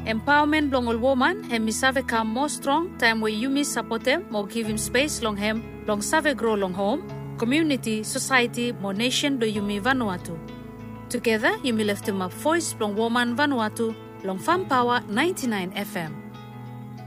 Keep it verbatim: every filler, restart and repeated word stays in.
Empowerment long all woman, hem mi save come more strong, time where you mi support them, more give him space long hem, long save grow long home, community, society, more nation do you mi Vanuatu. Together, you mi lift him up voice long woman Vanuatu, long Farm Power ninety-nine F M.